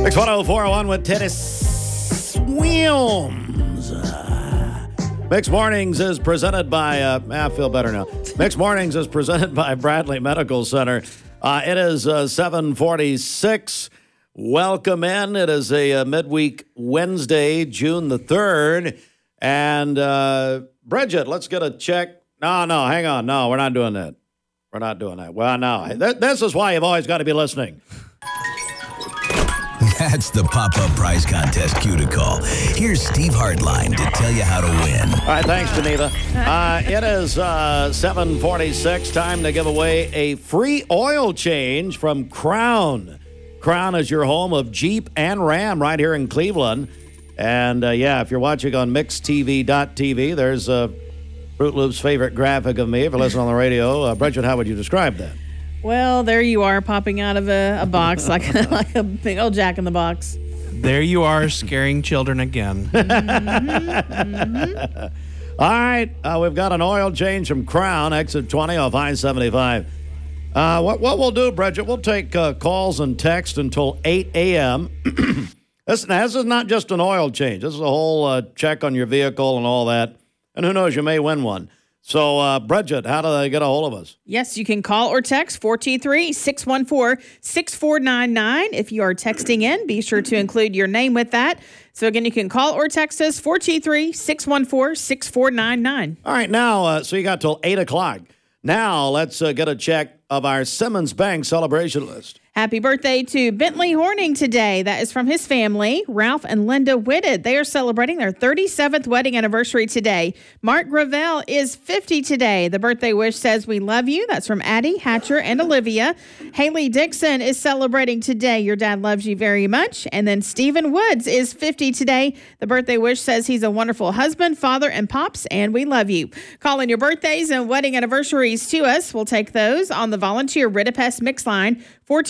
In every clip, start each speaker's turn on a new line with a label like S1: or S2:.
S1: Mix 104.1 with Teddy Swims. Mix Mornings is presented by, I feel better now. Mix Mornings is presented by Bradley Medical Center. It is 7:46. Welcome in. It is a midweek Wednesday, June the 3rd. And Bridget, let's get a check. No, hang on. No, we're not doing that. We're not doing that. Well, no. This is why you've always got to be listening.
S2: That's the pop-up prize contest cue to call. Here's Steve Hartline to tell you how to win.
S1: All right, thanks, Geneva. It is 7:46. Time to give away a free oil change from Crown. Crown is your home of Jeep and Ram right here in Cleveland. And, if you're watching on mixtv.tv, there's Fruit Loop's favorite graphic of me. If you're listening on the radio, Bridget, how would you describe that?
S3: Well, there you are, popping out of a box like a big old Jack in the Box.
S4: There you are, scaring children again.
S1: All right, we've got an oil change from Crown, exit 20 off I-75. What we'll do, Bridget, we'll take calls and text until 8 a.m. This is not just an oil change. This is a whole check on your vehicle and all that. And who knows, you may win one. So, Bridget, how do they get a hold of us?
S3: Yes, you can call or text 423-614-6499. If you are texting in, be sure to include your name with that. So, again, you can call or text us 423-614-6499.
S1: All right, now, so you got till 8 o'clock. Now, let's get a check of our Simmons Bank celebration list.
S3: Happy birthday to Bentley Horning today. That is from his family, Ralph and Linda Whitted. They are celebrating their 37th wedding anniversary today. Mark Gravel is 50 today. The birthday wish says, "We love you." That's from Addie, Hatcher, and Olivia. Haley Dixon is celebrating today. Your dad loves you very much. And then Stephen Woods is 50 today. The birthday wish says he's a wonderful husband, father, and pops, and we love you. Call in your birthdays and wedding anniversaries to us. We'll take those on the volunteer Ritipest mix line,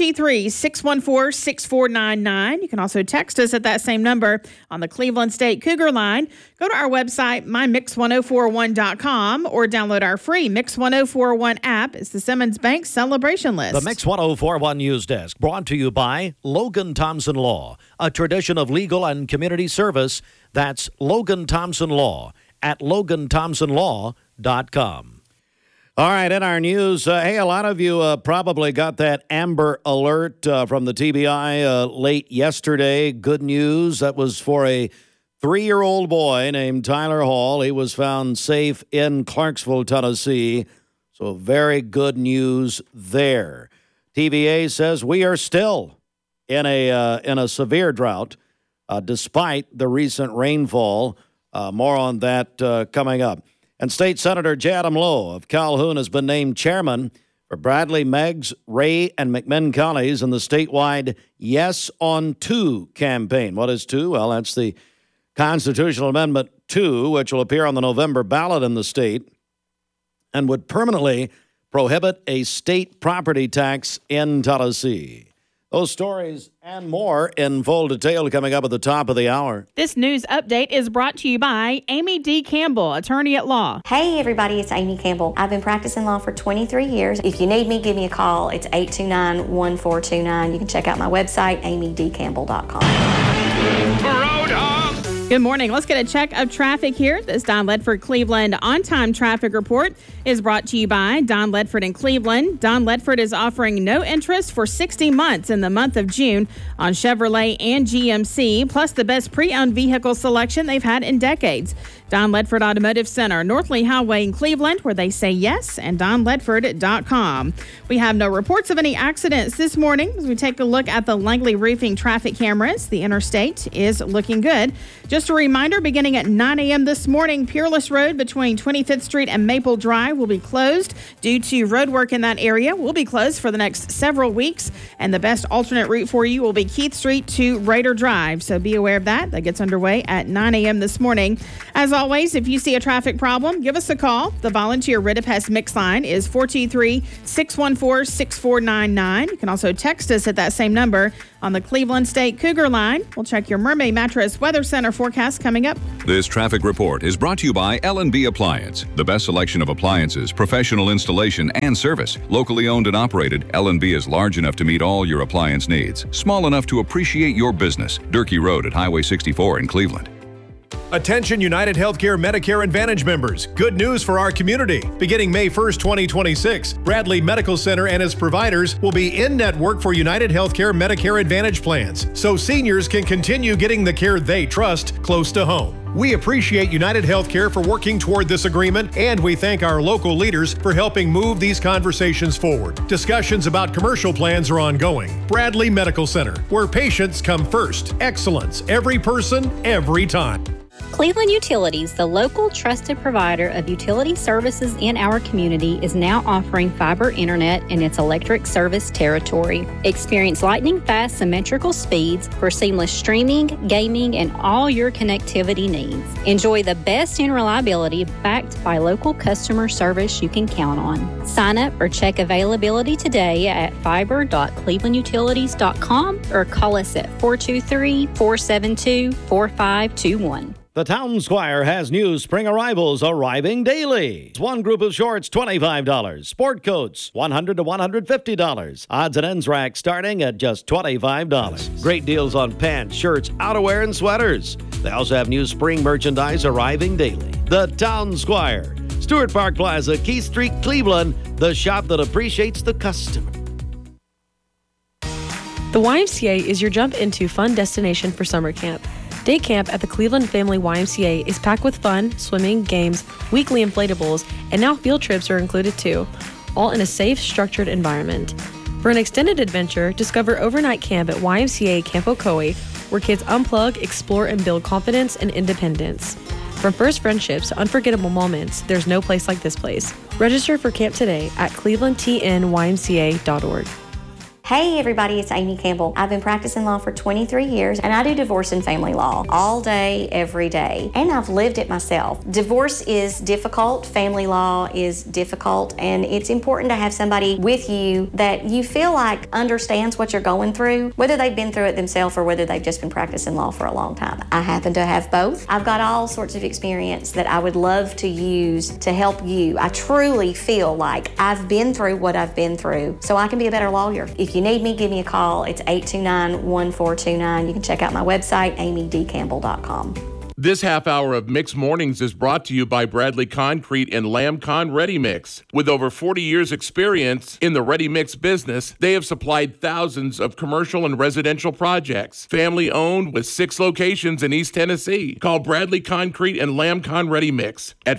S3: 423-614-6499. You can also text us at that same number on the Cleveland State Cougar line. Go to our website, mymix1041.com, or download our free Mix 1041 app. It's the Simmons Bank celebration list.
S1: The Mix 1041 News Desk, brought to you by Logan Thompson Law, a tradition of legal and community service. That's Logan Thompson Law at loganthompsonlaw.com. All right, in our news, hey, a lot of you probably got that Amber Alert from the TBI late yesterday. Good news. That was for a 3-year-old boy named Tyler Hall. He was found safe in Clarksville, Tennessee. So very good news there. TVA says we are still in a severe drought despite the recent rainfall. More on that coming up. And State Senator J. Adam Lowe of Calhoun has been named chairman for Bradley, Meigs, Ray, and McMinn counties in the statewide Yes on 2 campaign. What is 2? Well, that's the Constitutional Amendment 2, which will appear on the November ballot in the state and would permanently prohibit a state property tax in Tennessee. Those stories and more in full detail coming up at the top of the hour.
S3: This news update is brought to you by Amy D. Campbell, attorney at law.
S5: Hey, everybody, it's Amy Campbell. I've been practicing law for 23 years. If you need me, give me a call. It's 829-1429. You can check out my website, amydcampbell.com.
S3: Good morning. Let's get a check of traffic here. This Don Ledford Cleveland on-time traffic report is brought to you by Don Ledford in Cleveland. Don Ledford is offering no interest for 60 months in the month of June on Chevrolet and GMC, plus the best pre-owned vehicle selection they've had in decades. Don Ledford Automotive Center, North Lee Highway in Cleveland, where they say yes, and donledford.com. We have no reports of any accidents this morning. As we take a look at the Langley Roofing traffic cameras, the interstate is looking good. Just a reminder, beginning at 9 a.m. this morning, Peerless Road between 25th Street and Maple Drive will be closed due to road work in that area. Will be closed for the next several weeks, and the best alternate route for you will be Keith Street to Raider Drive. So be aware of that. That gets underway at 9 a.m. this morning. As always, if you see a traffic problem, give us a call. The volunteer Ritipest mix line is 423-614-6499. You can also text us at that same number On the Cleveland State Cougar Line, we'll check your Mermaid Mattress Weather Center forecast coming up.
S6: This traffic report is brought to you by L&B Appliance, the best selection of appliances, professional installation, and service. Locally owned and operated, L&B is large enough to meet all your appliance needs, small enough to appreciate your business. Durkee Road at Highway 64 in Cleveland.
S7: Attention United Healthcare Medicare Advantage members. Good news for our community. Beginning May 1st, 2026, Bradley Medical Center and its providers will be in-network for United Healthcare Medicare Advantage plans, so seniors can continue getting the care they trust close to home. We appreciate United Healthcare for working toward this agreement, and we thank our local leaders for helping move these conversations forward. Discussions about commercial plans are ongoing. Bradley Medical Center, where patients come first. Excellence, every person, every time.
S8: Cleveland Utilities, the local trusted provider of utility services in our community, is now offering fiber internet in its electric service territory. Experience lightning-fast symmetrical speeds for seamless streaming, gaming, and all your connectivity needs. Enjoy the best in reliability backed by local customer service you can count on. Sign up or check availability today at fiber.clevelandutilities.com or call us at 423-472-4521.
S1: The Town Squire has new spring arrivals arriving daily. One group of shorts, $25. Sport coats, $100 to $150. Odds and ends rack starting at just $25. Great deals on pants, shirts, outerwear, and sweaters. They also have new spring merchandise arriving daily. The Town Squire, Stewart Park Plaza, Keith Street, Cleveland, the shop that appreciates the customer.
S9: The YMCA is your jump into fun destination for summer camp. Day camp at the Cleveland Family YMCA is packed with fun, swimming, games, weekly inflatables, and now field trips are included too, all in a safe, structured environment. For an extended adventure, discover overnight camp at YMCA Camp Ocoee, where kids unplug, explore, and build confidence and independence. From first friendships to unforgettable moments, there's no place like this place. Register for camp today at clevelandtnymca.org.
S5: Hey everybody, it's Amy Campbell. I've been practicing law for 23 years and I do divorce and family law all day, every day. And I've lived it myself. Divorce is difficult, family law is difficult, and it's important to have somebody with you that you feel like understands what you're going through, whether they've been through it themselves or whether they've just been practicing law for a long time. I happen to have both. I've got all sorts of experience that I would love to use to help you. I truly feel like I've been through what I've been through, so I can be a better lawyer. If you need me, give me a call. It's 829-1429. You can check out my website, amydcampbell.com.
S10: This half hour of Mix Mornings is brought to you by Bradley Concrete and Lamcon Ready Mix. With over 40 years experience in the ready mix business, they have supplied thousands of commercial and residential projects. Family owned with 6 locations in East Tennessee. Call Bradley Concrete and Lamcon Ready Mix at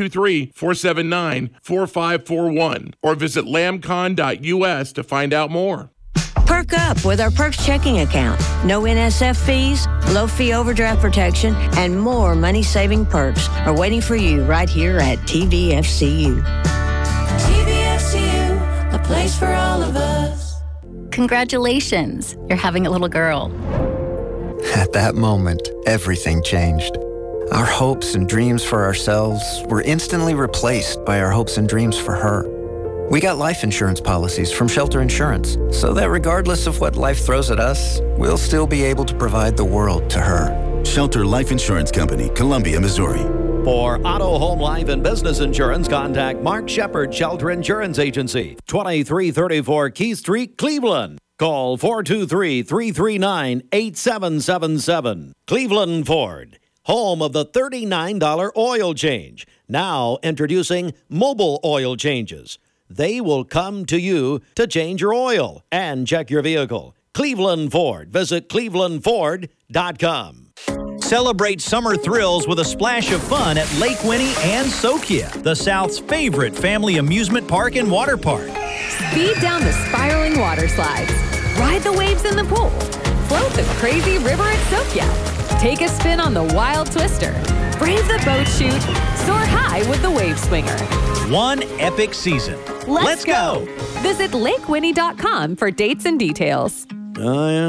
S10: 423-479-4541 or visit lamcon.us to find out more.
S11: Perk up with our Perks checking account. No NSF fees, low fee overdraft protection, and more money-saving perks are waiting for you right here at TVFCU.
S12: TVFCU, a place for all of us.
S13: Congratulations, you're having a little girl.
S14: At that moment, everything changed. Our hopes and dreams for ourselves were instantly replaced by our hopes and dreams for her. We got life insurance policies from Shelter Insurance, so that regardless of what life throws at us, we'll still be able to provide the world to her.
S15: Shelter Life Insurance Company, Columbia, Missouri.
S1: For auto, home, life, and business insurance, contact Mark Shepard, Shelter Insurance Agency, 2334 Keith Street, Cleveland. Call 423-339-8777. Cleveland Ford, home of the $39 oil change. Now introducing mobile oil changes. They will come to you to change your oil and check your vehicle. Cleveland Ford. Visit clevelandford.com.
S16: Celebrate summer thrills with a splash of fun at Lake Winnie and Sokia, the South's favorite family amusement park and water park.
S17: Speed down the spiraling water slides. Ride the waves in the pool. Float the crazy river at Sokia. Take a spin on the wild twister. Brave the boat chute. Soar high with the wave swinger.
S16: One epic season. Let's go!
S17: Visit LakeWinnie.com for dates and details.
S1: Oh, yeah.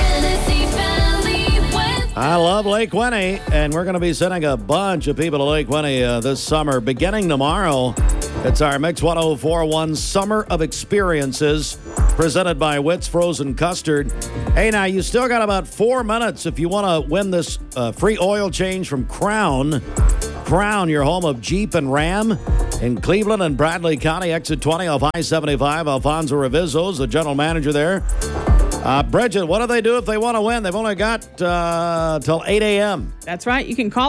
S1: I love Lake Winnie, and we're going to be sending a bunch of people to Lake Winnie this summer. Beginning tomorrow, it's our Mix 1041 Summer of Experiences. presented by Witt's Frozen Custard. Hey, now you still got about 4 minutes if you want to win this free oil change from Crown. Crown, your home of Jeep and Ram in Cleveland and Bradley County, exit 20 off I-75. Alfonso Revizo's the general manager there. Bridget, what do they do if they want to win? They've only got till 8 a.m.
S3: That's right. You can call